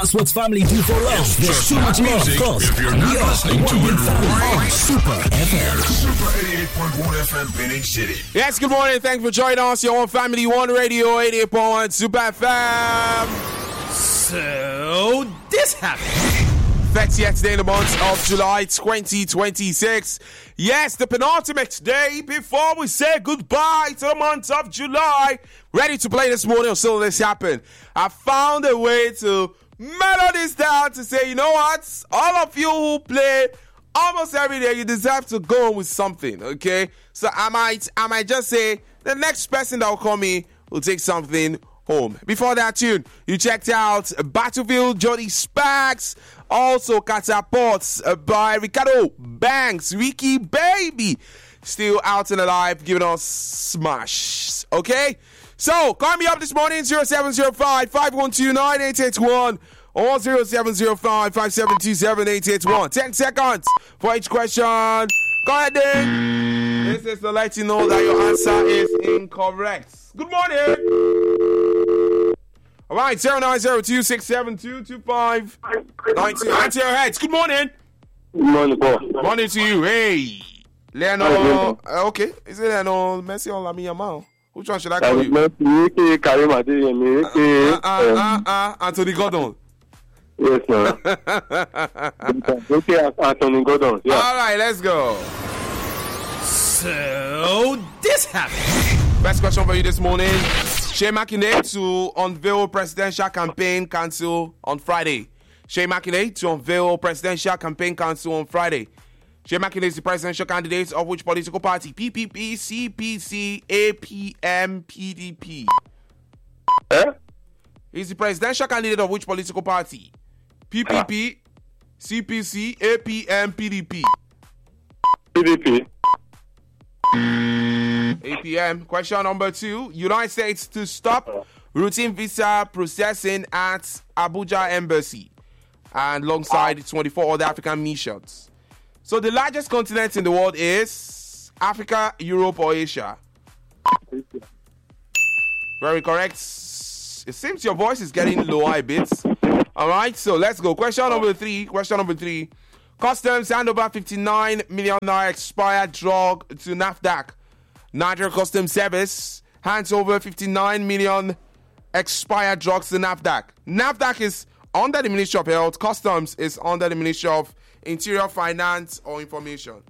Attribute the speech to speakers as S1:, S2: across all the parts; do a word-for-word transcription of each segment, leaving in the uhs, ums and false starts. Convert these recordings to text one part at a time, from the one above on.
S1: That's what family do for us. There's too much love, of course.
S2: If you're not listening to it right,
S1: Super F M.
S2: Super eighty-eight point one F M, Benning City.
S3: Yes, good morning. Thank you for joining us. Your own Family One Radio, eighty-eight point one Super F M. So, this happened. thirtieth day in the month of July twenty twenty-six. Yes, the penultimate day before we say goodbye to the month of July. Ready to play this morning, so this happened. I found a way to mellow this down to say, you know what? All of you who play almost every day, you deserve to go with something, okay? So I might, I might just say the next person that will call me will take something home. Before that tune, you checked out Battlefield, Jody Sparks, also Catapults by Ricardo Banks, Ricky Baby, still out and alive, giving us smash. Okay, so call me up this morning, zero seven zero five, five one two, nine eight eight one or zero seven zero five, five seven two seven, eight eight one. ten seconds for each question. Go ahead then. This is to let you know that your answer is incorrect. Good morning. All right, zero nine zero two, six seven two, two five nine two. Answer your heads. Good morning.
S4: Good morning, boy.
S3: Morning to you. Hey. Leonel. Uh, okay. Is it Leonel Messi or Lamine Yamal? Which one should I call you?
S4: Messi, Karim Adeyemi,
S3: Uh, uh, uh, uh, Anthony Gordon.
S4: Yes, sir. Okay, Anthony Gordon. Yeah.
S3: All right, let's go. So, this happened. First question for you this morning. Shea Makinde to unveil presidential campaign council on Friday. Shea Makinde to unveil presidential campaign council on Friday. Shea Makinde is the presidential candidate of which political party? P P P, C P C, A P M, P D P.
S4: Eh?
S3: He's the presidential candidate of which political party? P P P, C P C, A P M, P D P.
S4: P D P.
S3: A P M. Question number two. United States to stop routine visa processing at Abuja Embassy and alongside twenty-four other African missions. So the largest continent in the world is Africa, Europe, or Asia? Very correct. It seems your voice is getting lower a bit. All right, so let's go. Question number three. Question number three. Customs hand over fifty-nine million naira expired drug to NAFDAC. Nigeria Customs Service hands over fifty-nine million expired drugs to NAFDAC. NAFDAC is under the Ministry of Health. Customs is under the Ministry of Interior, Finance, or Information.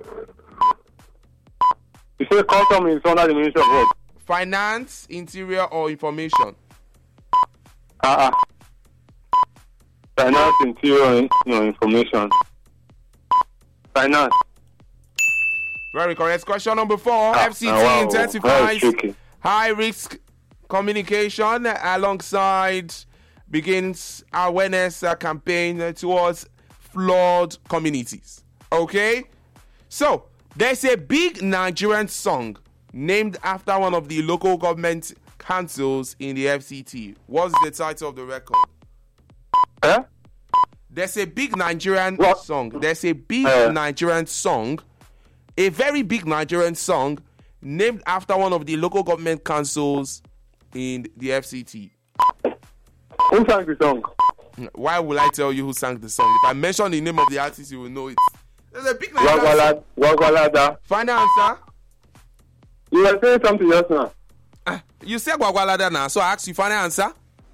S4: You say custom is under the Ministry of what?
S3: Finance, Interior, or Information.
S4: Ah, uh, Finance, Interior, no, Information. Finance.
S3: Very correct. Question number four.
S4: Ah,
S3: F C T
S4: wow, wow,
S3: intensifies
S4: wow,
S3: high-risk communication alongside begins awareness uh, campaign towards flood communities. Okay? So, there's a big Nigerian song named after one of the local government councils in the F C T. What's the title of the record?
S4: Eh?
S3: There's a big Nigerian
S4: What?
S3: song. There's a big
S4: Uh.
S3: Nigerian song, a very big Nigerian song named after one of the local government councils in the F C T.
S4: Who sang the song?
S3: Why will I tell you who sang the song? If I mention the name of the artist, you will know it. There's a big Nigerian song.
S4: Wagwalada. Wagwalada.
S3: Final answer.
S4: You were saying something just now.
S3: Ah, you said Gwagwalada now, so I asked you final answer.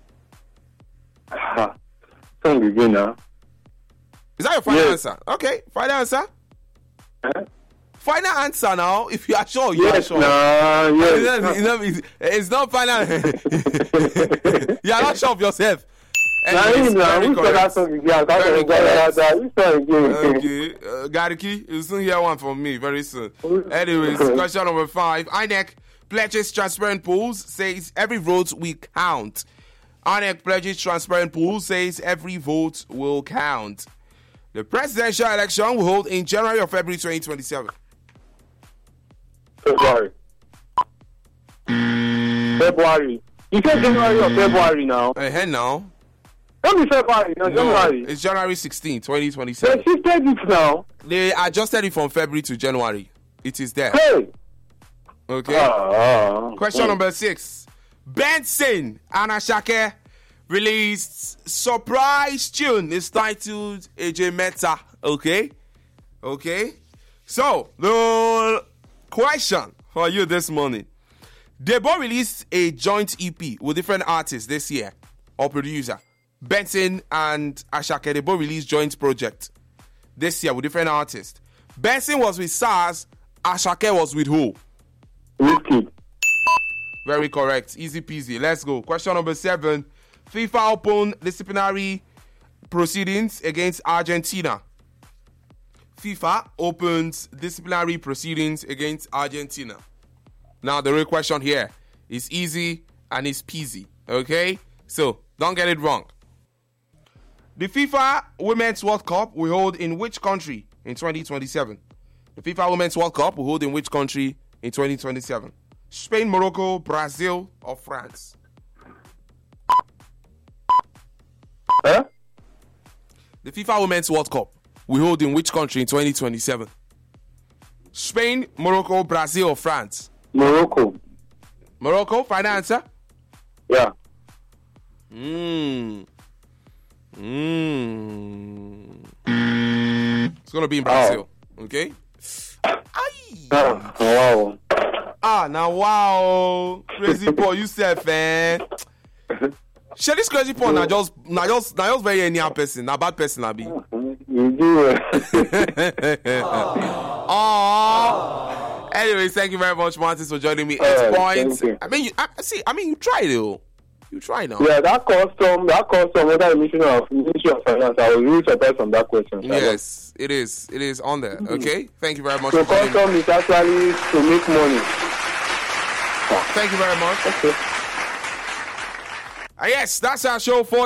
S4: Ah, song again now.
S3: Is that your final
S4: Yes.
S3: answer? Okay, final answer.
S4: Eh?
S3: Final answer now. If you are sure, you are
S4: Yes,
S3: sure.
S4: nah,
S3: It's
S4: yes.
S3: not, it's not- it's not final. You are not sure of yourself.
S4: Nah,
S3: Anyways,
S4: nah,
S3: very
S4: we saw that
S3: correct.
S4: song again. I can't
S3: Very
S4: remember
S3: correct.
S4: that. We saw it again.
S3: Okay, uh, Gariki, you'll soon hear one from me very soon. Anyways, question number five. I N E C pledges transparent polls, says every vote will count. I N E C pledges transparent polls, says every vote will count. The presidential election will hold in January or February twenty twenty-seven.
S4: February. February. You said January or February now?
S3: Uh, now,
S4: Don't be February, no,
S3: no,
S4: January.
S3: it's January sixteenth, twenty
S4: They
S3: twenty-seven.
S4: shifted it now.
S3: They adjusted it from February to January. It is there.
S4: Hey.
S3: Okay.
S4: Ah, ah,
S3: Question
S4: ah.
S3: number six. Benson and Ashake released surprise tune. It's titled A J Meta. Okay? Okay? So, the question for you this morning. They both released a joint E P with different artists this year, or producer. Benson and Ashake, they both released joint project this year with different artists. Benson was with SARS, Ashake was with who?
S4: Whiskey.
S3: Very correct. Easy peasy. Let's go. Question number seven. FIFA opened disciplinary proceedings against Argentina. FIFA opens disciplinary proceedings against Argentina. Now, the real question here is easy and it's peasy. Okay? So, don't get it wrong. The FIFA Women's World Cup will hold in which country in twenty twenty-seven? The FIFA Women's World Cup will hold in which country in twenty twenty-seven? Spain, Morocco, Brazil, or France?
S4: Huh?
S3: The FIFA Women's World Cup will hold in which country in twenty twenty-seven? Spain, Morocco, Brazil, or France?
S4: Morocco.
S3: Morocco, final answer?
S4: Yeah.
S3: Mmm. Mmm. It's going to be in Brazil. Oh. Okay? Aye.
S4: Oh, wow.
S3: Ah, now wow. Crazy Paul, you said, man. Share this crazy Paul, now just, now just, now just very any person, now bad person, I be.
S4: You do it.
S3: Aww. Anyways, thank you very much, Martin, for joining me. Eight
S4: Uh,
S3: points.
S4: thank you.
S3: I mean, you, I see. I mean, you tried though. You try now.
S4: Yeah, that custom, that custom, whether Ministry of Ministry of Finance, I was really surprised on that question.
S3: Yes, it is. It is on there. Okay. Thank you very much.
S4: So
S3: for joining me.
S4: custom is actually to make money.
S3: Thank you very much.
S4: Okay.
S3: Uh, yes, that's our show for